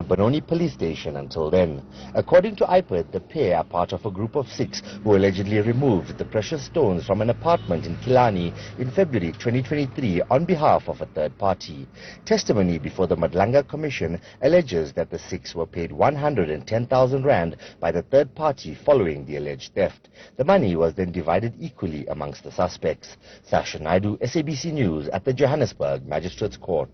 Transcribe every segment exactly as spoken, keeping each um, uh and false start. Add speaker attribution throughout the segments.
Speaker 1: Benoni police station until then. According to I P E D, the pair are part of a group of six who allegedly removed the precious stones from an apartment in Killarney in February twenty twenty-three on behalf of a third party. Testimony before the Madlanga Commission alleges that the six were paid one hundred ten thousand rand by the third party following the alleged theft. The money was then divided equally amongst the suspects. Sasha Naidu, S A B C News at the Johannesburg Magistrates Court.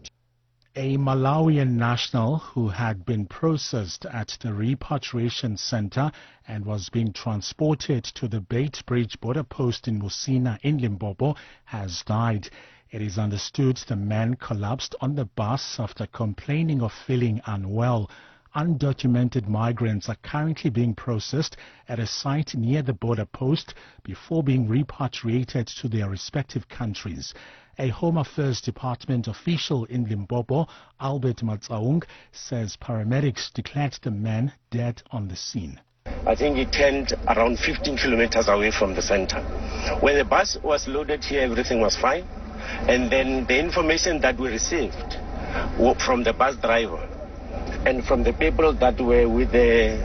Speaker 2: A Malawian national who had been processed at the repatriation center and was being transported to the Beitbridge border post in Musina in Limpopo has died. It is understood the man collapsed on the bus after complaining of feeling unwell. Undocumented migrants are currently being processed at a site near the border post before being repatriated to their respective countries. A Home Affairs Department official in Limpopo, Albert Matsaung, says paramedics declared the man dead on the scene.
Speaker 3: I think it turned around fifteen kilometers away from the center. When the bus was loaded here, everything was fine. And then the information that we received from the bus driver and from the people that were with the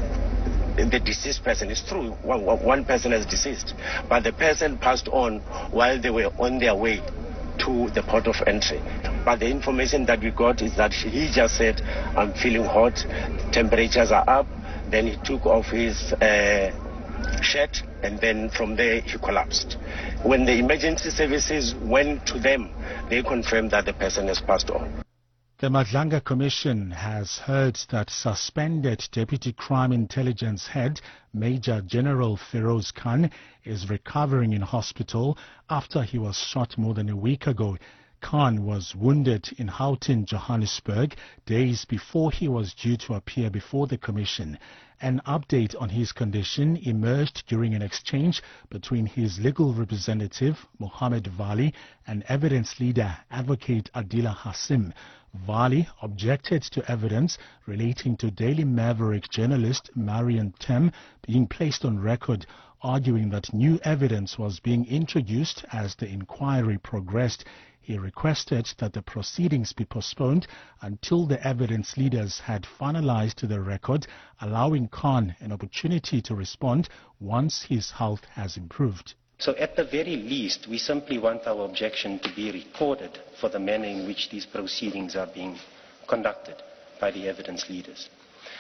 Speaker 3: the deceased person, it's true, one, one person is deceased, but the person passed on while they were on their way to the port of entry. But the information that we got is that he just said, I'm feeling hot, temperatures are up. Then he took off his uh, shirt, and then from there he collapsed. When the emergency services went to them, they confirmed that the person has passed on.
Speaker 2: The Madlanga Commission has heard that suspended Deputy Crime Intelligence Head Major General Feroz Khan is recovering in hospital after he was shot more than a week ago. Khan was wounded in Houghton, Johannesburg, days before he was due to appear before the Commission. An update on his condition emerged during an exchange between his legal representative, Mohammed Vali, and evidence leader, Advocate Adila Hassim. Vali objected to evidence relating to Daily Maverick journalist Marion Tem being placed on record, arguing that new evidence was being introduced as the inquiry progressed. He requested that the proceedings be postponed until the evidence leaders had finalized the record, allowing Khan an opportunity to respond once his health has improved.
Speaker 4: So at the very least, we simply want our objection to be recorded for the manner in which these proceedings are being conducted by the evidence leaders.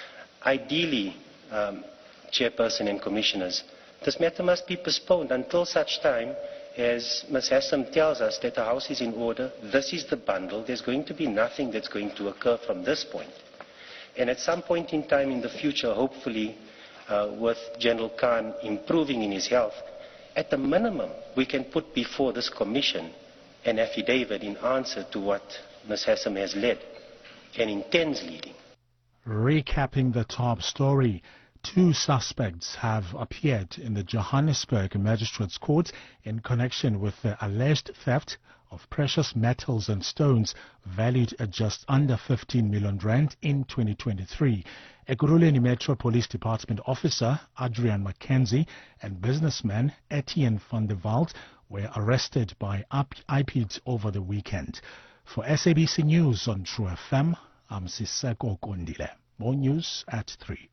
Speaker 4: Ideally, um, Chairperson and Commissioners, this matter must be postponed until such time as Miz Hassim tells us that the House is in order, this is the bundle, there's going to be nothing that's going to occur from this point. And at some point in time in the future, hopefully uh, with General Khan improving in his health, at the minimum, we can put before this Commission an affidavit in answer to what Miz Hassim has led and intends leading.
Speaker 2: Recapping the top story, two suspects have appeared in the Johannesburg Magistrates Court in connection with the alleged theft of precious metals and stones valued at just under fifteen million rand in twenty twenty-three. Ekurhuleni Metro Police Department officer Adrian Mackenzie and businessman Etienne van der Walt were arrested by I P E D over the weekend. For S A B C News on True F M, I'm Siseko Kondile. More news at three.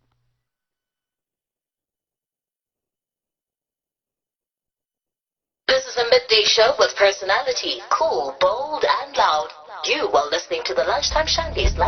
Speaker 5: This is a midday show with personality, cool, bold and loud. You are listening to the Lunchtime Shandies.